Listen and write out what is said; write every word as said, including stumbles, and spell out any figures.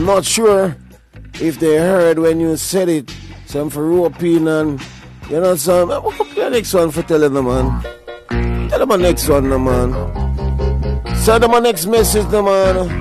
I'm not sure if they heard when you said it. Some for roping and you know some. What up your next one for telling them, man? Tell them my next one, no, man. Send them my next message, no, man.